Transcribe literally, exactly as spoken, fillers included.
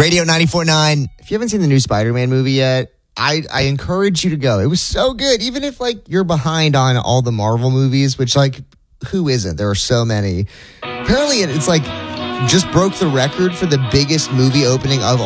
Radio ninety-four point nine. If you haven't seen the new Spider-Man movie yet, I, I encourage you to go. It was so good. Even if like you're behind on all the Marvel movies, which like, who isn't? There are so many. Apparently it's like just broke the record for the biggest movie opening of